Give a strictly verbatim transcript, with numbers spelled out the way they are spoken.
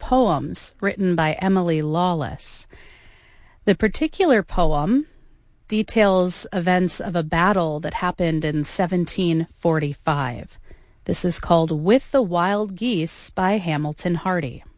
poems written by Emily Lawless. The particular poem details events of a battle that happened in seventeen forty-five. This is called With the Wild Geese by Hamilton Hardy.